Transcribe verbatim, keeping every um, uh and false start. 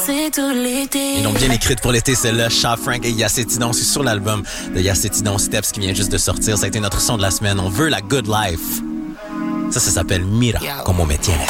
C'est tout l'été. Ils l'ont bien écrite pour l'été, celle-là. Sha Frank et Yacetidon. C'est sur l'album de Yacetidon Steps qui vient juste de sortir. Ça a été notre son de la semaine. On veut la good life. Ça, ça s'appelle Mira, como me tienes.